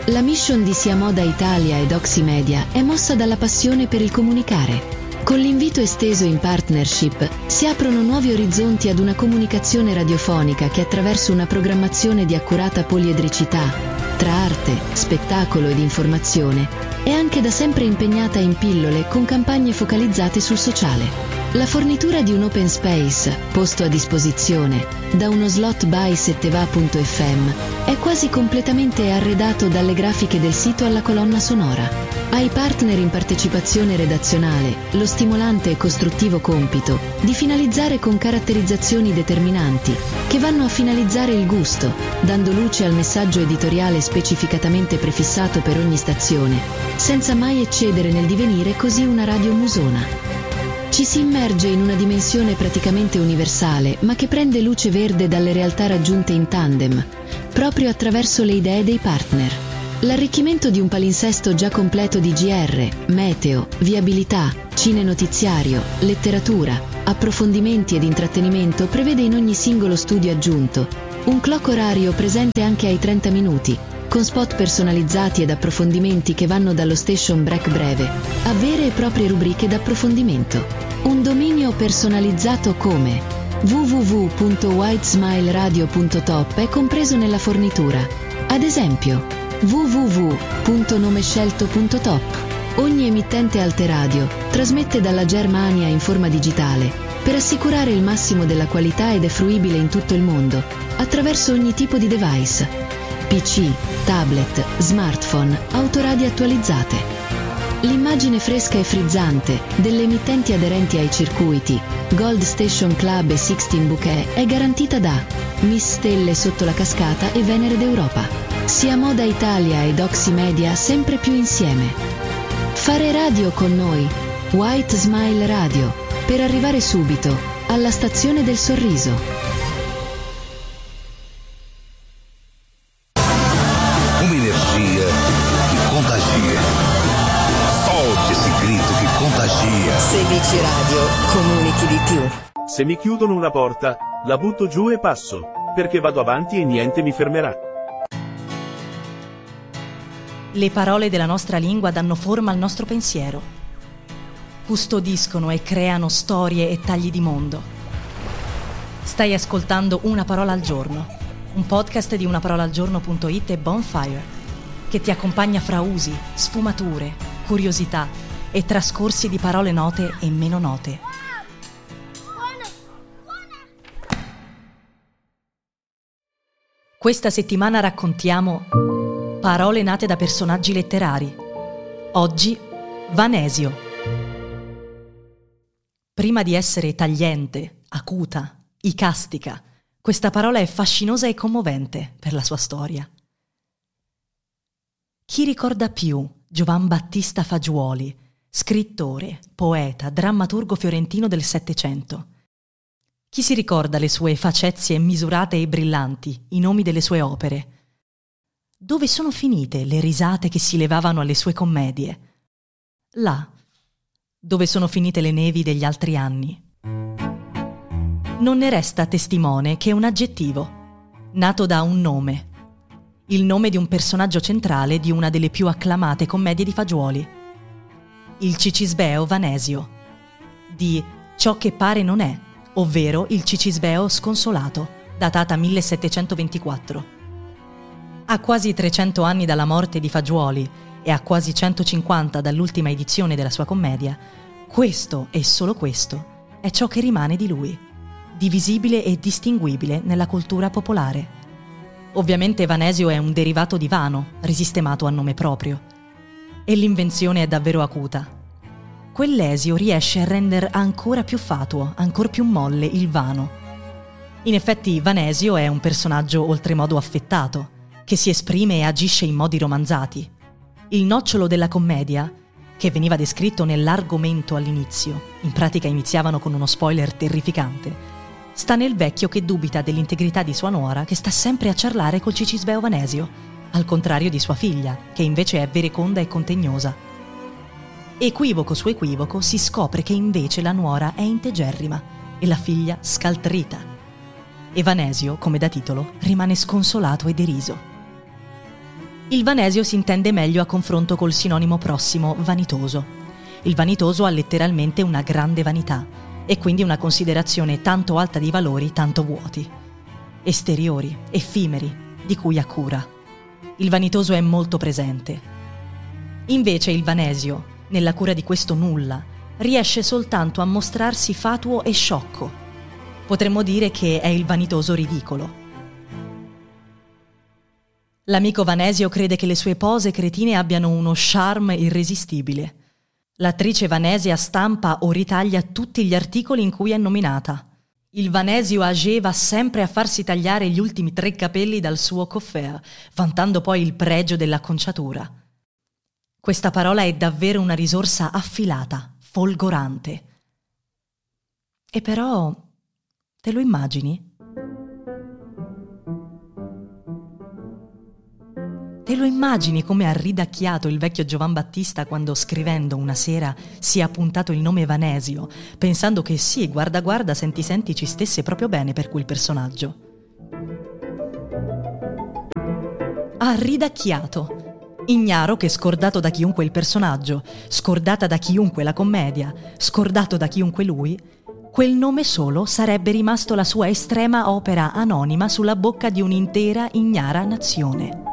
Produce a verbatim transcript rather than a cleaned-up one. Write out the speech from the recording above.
La mission di Sia Moda Italia ed Oxymedia è mossa dalla passione per il comunicare. Con l'invito esteso in partnership si aprono nuovi orizzonti ad una comunicazione radiofonica che attraverso una programmazione di accurata poliedricità, tra arte, spettacolo ed informazione, è anche da sempre impegnata in pillole con campagne focalizzate sul sociale. La fornitura di un open space, posto a disposizione, da uno slot by setteva punto effe emme, è quasi completamente arredato dalle grafiche del sito alla colonna sonora. Ai partner in partecipazione redazionale lo stimolante e costruttivo compito di finalizzare con caratterizzazioni determinanti che vanno a finalizzare il gusto, dando luce al messaggio editoriale specificatamente prefissato per ogni stazione, senza mai eccedere nel divenire così una radio musona. Ci si immerge in una dimensione praticamente universale, ma che prende luce verde dalle realtà raggiunte in tandem, proprio attraverso le idee dei partner. L'arricchimento di un palinsesto già completo di G R, meteo, viabilità, cinenotiziario, letteratura, approfondimenti ed intrattenimento prevede in ogni singolo studio aggiunto un clock orario presente anche ai trenta minuti, con spot personalizzati ed approfondimenti che vanno dallo station break breve a vere e proprie rubriche d'approfondimento. Un dominio personalizzato come w w w punto whitesmileradio punto top è compreso nella fornitura. Ad esempio, w w w punto nomescelto punto top. Ogni emittente Alteradio trasmette dalla Germania in forma digitale per assicurare il massimo della qualità ed è fruibile in tutto il mondo attraverso ogni tipo di device: P C, tablet, smartphone, autoradio attualizzate. L'immagine fresca e frizzante delle emittenti aderenti ai circuiti Gold Station Club e Sixteen Bouquet è garantita da Miss Stelle sotto la cascata e Venere d'Europa. Sia Moda Italia ed Oxymedia sempre più insieme. Fare radio con noi, White Smile Radio, per arrivare subito alla stazione del sorriso. Un'energia che contagia. Forte esse grito che contagia. Se dici radio, comunichi di più. Se mi chiudono una porta, la butto giù e passo, perché vado avanti e niente mi fermerà. Le parole della nostra lingua danno forma al nostro pensiero. Custodiscono e creano storie e tagli di mondo. Stai ascoltando Una parola al giorno, un podcast di unaparolaalgiorno punto it e Bonfire, che ti accompagna fra usi, sfumature, curiosità e trascorsi di parole note e meno note. Questa settimana raccontiamo parole nate da personaggi letterari. Oggi, Vanesio. Prima di essere tagliente, acuta, icastica, questa parola è fascinosa e commovente per la sua storia. Chi ricorda più Giovan Battista Fagiuoli, scrittore, poeta, drammaturgo fiorentino del Settecento? Chi si ricorda le sue facezie misurate e brillanti, i nomi delle sue opere? Dove sono finite le risate che si levavano alle sue commedie? Là, dove sono finite le nevi degli altri anni. Non ne resta testimone che un aggettivo, nato da un nome, il nome di un personaggio centrale di una delle più acclamate commedie di Fagiuoli, il Cicisbeo Vanesio, di Ciò che pare non è, ovvero il Cicisbeo sconsolato, datata millesettecentoventiquattro. A quasi trecento anni dalla morte di Fagiuoli e a quasi centocinquanta dall'ultima edizione della sua commedia, questo e solo questo è ciò che rimane di lui, divisibile e distinguibile nella cultura popolare. Ovviamente Vanesio è un derivato di vano, risistemato a nome proprio. E l'invenzione è davvero acuta. Quell'esio riesce a rendere ancora più fatuo, ancor più molle il vano. In effetti Vanesio è un personaggio oltremodo affettato, che si esprime e agisce in modi romanzati. Il nocciolo della commedia, che veniva descritto nell'argomento all'inizio, in pratica iniziavano con uno spoiler terrificante, sta nel vecchio che dubita dell'integrità di sua nuora, che sta sempre a ciarlare col Cicisbeo Vanesio, al contrario di sua figlia, che invece è vereconda e contegnosa. Equivoco su equivoco si scopre che invece la nuora è integerrima e la figlia scaltrita. E Vanesio, come da titolo, rimane sconsolato e deriso. Il vanesio si intende meglio a confronto col sinonimo prossimo, vanitoso. Il vanitoso ha letteralmente una grande vanità e quindi una considerazione tanto alta di valori, tanto vuoti, esteriori, effimeri, di cui ha cura. Il vanitoso è molto presente. Invece il vanesio, nella cura di questo nulla, riesce soltanto a mostrarsi fatuo e sciocco. Potremmo dire che è il vanitoso ridicolo. L'amico Vanesio crede che le sue pose cretine abbiano uno charme irresistibile. L'attrice Vanesia stampa o ritaglia tutti gli articoli in cui è nominata. Il Vanesio âgé va sempre a farsi tagliare gli ultimi tre capelli dal suo coiffeur, vantando poi il pregio dell'acconciatura. Questa parola è davvero una risorsa affilata, folgorante. E però, te lo immagini? Te lo immagini come ha ridacchiato il vecchio Giovan Battista quando, scrivendo una sera, si è appuntato il nome Vanesio, pensando che sì, guarda guarda, senti senti, ci stesse proprio bene per quel personaggio. Ha ridacchiato, ignaro che, scordato da chiunque il personaggio, scordata da chiunque la commedia, scordato da chiunque lui, quel nome solo sarebbe rimasto la sua estrema opera anonima sulla bocca di un'intera ignara nazione.